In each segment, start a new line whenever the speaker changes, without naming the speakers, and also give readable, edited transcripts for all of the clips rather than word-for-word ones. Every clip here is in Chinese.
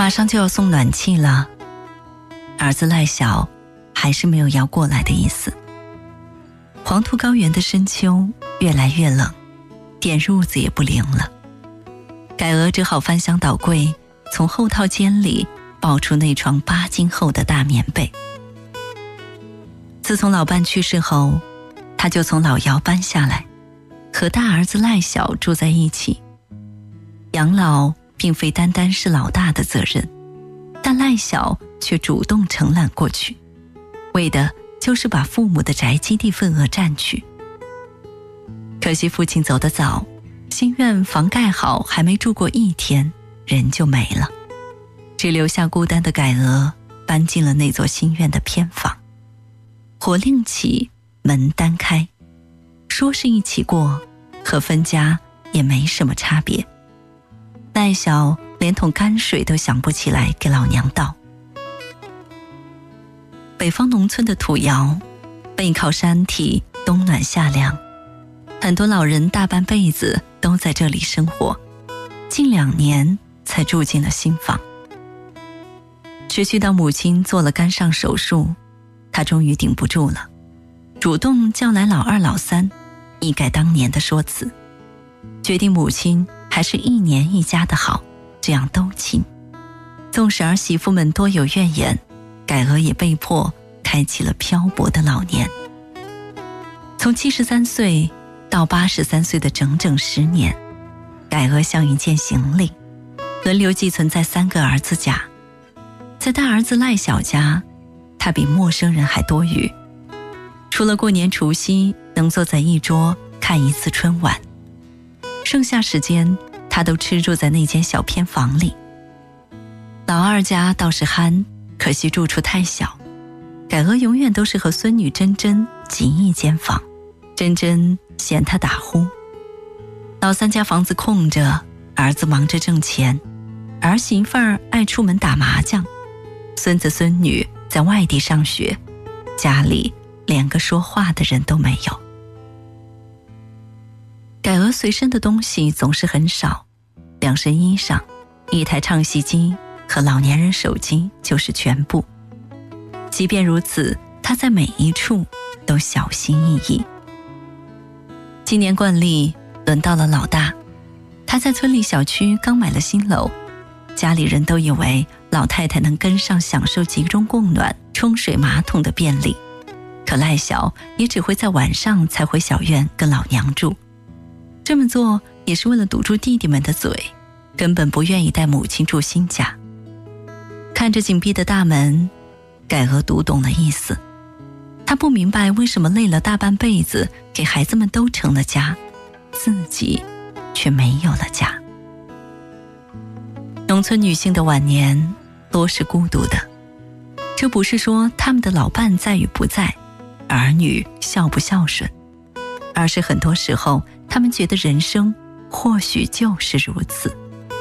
马上就要送暖气了，儿子赖小还是没有要过来的意思。黄土高原的深秋越来越冷，点褥子也不灵了。改娥只好翻箱倒柜，从后套间里抱出那床8斤厚的大棉被。自从老伴去世后，他就从老窑搬下来，和大儿子赖小住在一起。养老并非单单是老大的责任，但赖小却主动承揽过去，为的就是把父母的宅基地份额占去。可惜父亲走得早，新院房盖好还没住过1天，人就没了，只留下孤单的改娥搬进了那座新院的偏房。火另起，门单开，说是一起过，和分家也没什么差别。赖小连桶泔水都想不起来给老娘倒。北方农村的土窑背靠山体，冬暖夏凉，很多老人大半辈子都在这里生活，近2年才住进了新房。持续到母亲做了肝上手术，他终于顶不住了，主动叫来老2老3，一改当年的说辞，决定母亲还是1年1家的好，这样都亲。纵使儿媳妇们多有怨言，改娥也被迫开启了漂泊的老年。从73岁到83岁的整整10年，改娥像一件行李，轮流寄存在3个儿子家。在大儿子赖小家，他比陌生人还多余，除了过年除夕能坐在一桌看1次春晚，剩下时间他都吃住在那间小偏房里。老2家倒是憨，可惜住处太小，改娥永远都是和孙女珍珍挤一间房，珍珍嫌他打呼。老3家房子空着，儿子忙着挣钱，儿媳妇儿爱出门打麻将，孙子孙女在外地上学，家里连个说话的人都没有。改娥随身的东西总是很少，2身衣裳、1台唱戏机和老年人手机就是全部。即便如此，她在每一处都小心翼翼。今年惯例轮到了老大，他在村里小区刚买了新楼，家里人都以为老太太能跟上享受集中供暖、冲水马桶的便利，可赖小也只会在晚上才回小院跟老娘住。这么做也是为了堵住弟弟们的嘴，根本不愿意带母亲住新家。看着紧闭的大门，改娥读懂了意思。她不明白为什么累了大半辈子，给孩子们都成了家，自己却没有了家。农村女性的晚年多是孤独的，这不是说他们的老伴在与不在，儿女孝不孝顺，而是很多时候他们觉得人生或许就是如此。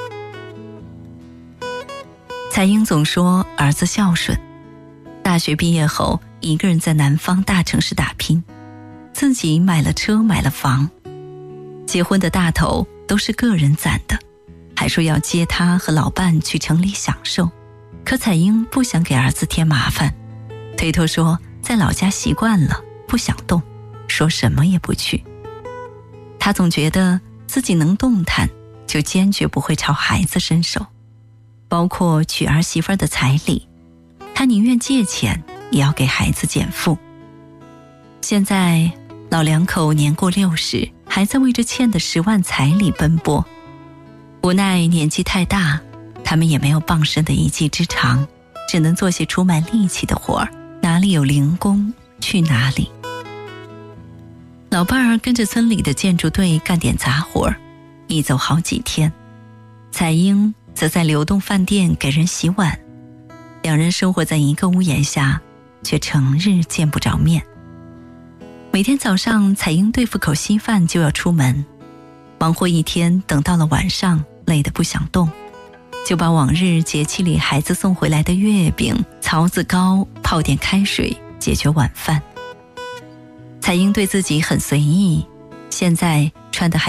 彩英总说儿子孝顺，大学毕业后一个人在南方大城市打拼，自己买了车买了房，结婚的大头都是个人攒的，还说要接他和老伴去城里享受。可彩英不想给儿子添麻烦，推脱说在老家习惯了，不想动，说什么也不去。他总觉得自己能动弹，就坚决不会朝孩子伸手，包括娶儿媳妇的彩礼，他宁愿借钱也要给孩子减负。现在老2口年过60，还在为着欠的10万彩礼奔波，无奈年纪太大，他们也没有傍身的一技之长，只能做些出卖力气的活儿，哪里有零工去哪里。老伴儿跟着村里的建筑队干点杂活，一走好几天，彩英则在流动饭店给人洗碗，2人生活在一个屋檐下，却成日见不着面。每天早上彩英对付口稀饭就要出门，忙活一天，等到了晚上累得不想动，就把往日节气里孩子送回来的月饼、槽子糕泡点开水解决晚饭。彩英对自己很随意，现在穿的还